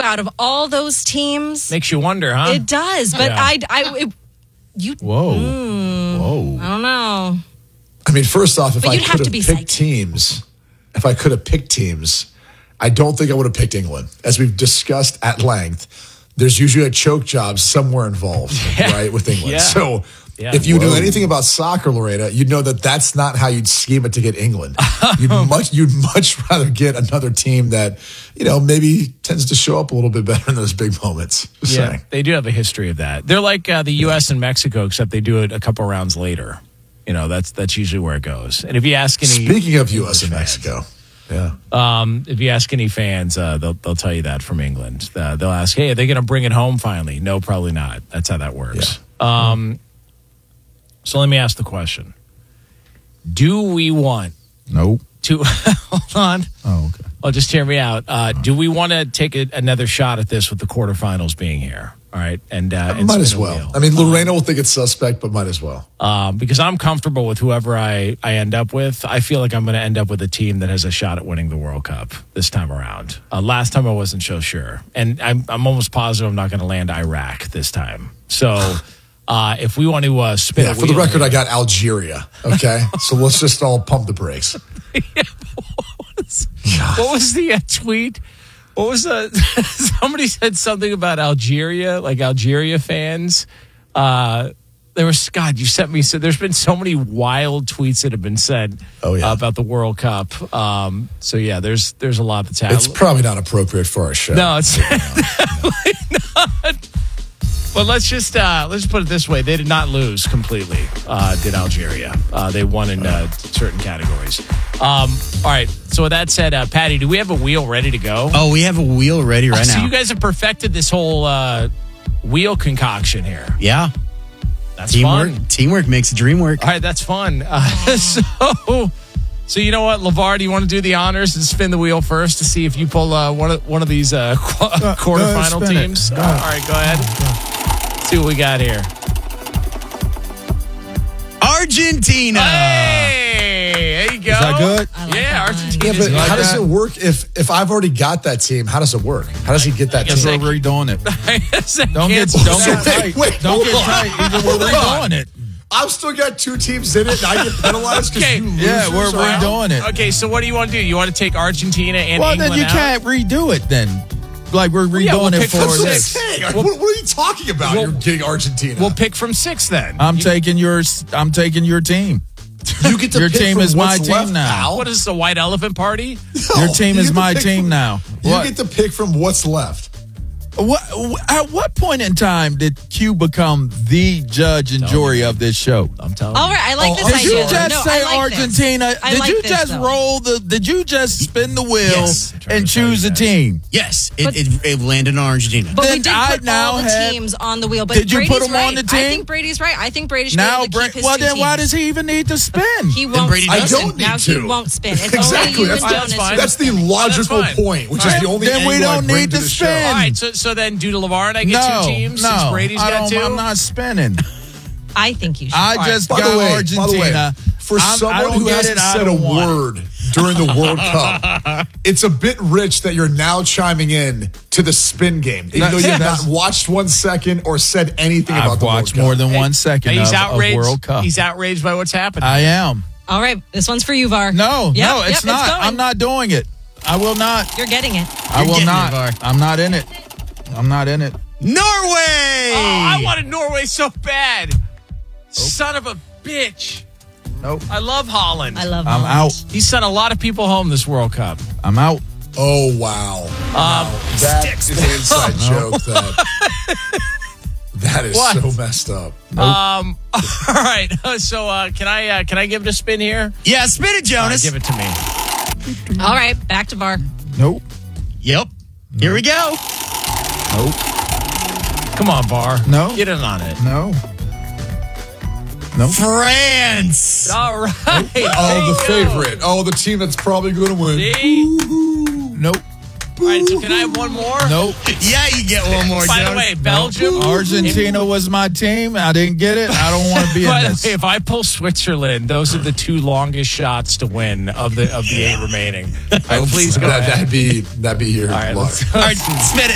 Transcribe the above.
out of all those teams, Makes you wonder, huh? it does. But Yeah. Whoa. I don't know. I mean, first off, if But I you'd have could to be have picked teams, I don't think I would have picked England. As we've discussed at length, there's usually a choke job somewhere involved, right, with England. Yeah. So Yeah. if you knew anything about soccer, Loretta, you'd know that that's not how you'd scheme it to get England. You'd much rather get another team that, maybe tends to show up a little bit better in those big moments. Just saying. They do have a history of that. They're like the U.S. and Mexico, except they do it a couple rounds later. That's usually where it goes. And if you ask any, Speaking of U.S. and Mexico, if you ask any fans, they'll tell you that from England. They'll ask, "Hey, are they going to bring it home finally?" No, probably not. That's how that works. Yeah. So let me ask the question: do we want Nope. to hold on? Oh, okay. Oh, just hear me out. Do we want to take another shot at this with the quarterfinals being here? All right, and might as spin a well. wheel? I mean, Lorena will think it's suspect, but might as well. Because I'm comfortable with whoever I end up with. I feel like I'm going to end up with a team that has a shot at winning the World Cup this time around. Last time I wasn't so sure, and I'm almost positive I'm not going to land Iraq this time. So. If we want to spin a for the wheel record, here. I got Algeria. Okay, so let's just all pump the brakes. What was the tweet? What was somebody said something about Algeria, like Algeria fans. There was, God, you sent me, so there's been so many wild tweets that have been said about the World Cup. So yeah, there's a lot that's happening. It's probably not appropriate for our show. No, it's definitely not. But let's put it this way: they did not lose completely. Did Algeria? They won in certain categories. All right. So with that said, Patty, do we have a wheel ready to go? Oh, we have a wheel ready right now. So you guys have perfected this whole wheel concoction here. Yeah. That's fun. Teamwork makes the dream work. All right, that's fun. So you know what, LeVar, do you want to do the honors and spin the wheel first to see if you pull one of these quarterfinal teams? All right, go ahead. Let's see what we got here. Argentina. Hey, there you go. Is that good? Yeah, Argentina. Yeah, but how does it work if I've already got that team? How does it work? How does he get that Because team? we're redoing it. Don't get tight. Wait, Don't get hold on. tight. We're redoing it. I've still got two teams in it, and I get penalized because Okay. you lose. Yeah, we're redoing it. Okay, so what do you want to do? You want to take Argentina and Well, England then you out? can't redo it then. Like we're redoing we'll it pick for from That's what I'm six. saying. Well- What are you talking about? Well- You're getting Argentina. We'll pick from 6 then. I'm taking your team. you get to Your pick team from is my what's team left, now. Al. What is this, the White Elephant Party? No, Your team you is get to my pick team from- now. You What? get to pick from what's left. At what point in time did Q become the judge and jury of this show? I'm telling All you. right, I like this Did idea. you just No, say I like this. Argentina? I Did like you this, just though. Did you just spin the wheel Yes. and choose a team? Yes, it landed on Argentina. But we Then did I put now all the have- teams on the wheel. But Did you put Brady's them on right. the team? I think Brady's right. I think Brady should Now, be able to keep his well, two then why teams. does he even need to spin? He won't Brady spin. doesn't. I don't need Now to. he won't spin. It's Exactly. only you That's and Jonas. fine. who That's the spin. logical That's fine. point, which All is right. the only Then we angle I don't bring need to to the spin. show. All right, so then do LeVar and I get 2 teams since Brady's got 2? I'm not spinning. I think you should. I just By got the way, Argentina. for I someone don't who get hasn't it, I said a don't want it. word during the World Cup, it's a bit rich that you're now chiming in to the spin game, even though you've not watched 1 second or said anything about I've the World watched Cup. more than 1 second He's of outraged. World Cup. He's outraged by what's happening. I am. All right, this one's for you, Var. No, Yep, no, it's yep, not. going. I'm not doing it. I will not. You're getting it. I will getting not. it, Var. I'm not in it. I'm not in it. Norway! I wanted Norway so bad. Son of a bitch. Nope. I love Holland. I love I'm Holland. out. He sent a lot of people home this World Cup. I'm out. Oh, wow. That is an inside joke that is What? so messed up. All right. So can I give it a spin here? Yeah, spin it, Jonas. Give it to me. All right, back to Var. Nope. Yep. Here we go. Nope. Come on, Var. No. Get in on it. No. Nope. France. All right. Oh, the favorite. Oh, the team that's probably going to win. See? Nope. All right, so can I have one more? Nope. Yeah, you get one more, By Jonas. the way, Belgium. Argentina was my team. I didn't get it. I don't want to be in By the this. way, if I pull Switzerland, those are the 2 longest shots to win of the 8 remaining. All right, please go ahead. That'd be your All right, luck. let's All right, spin it.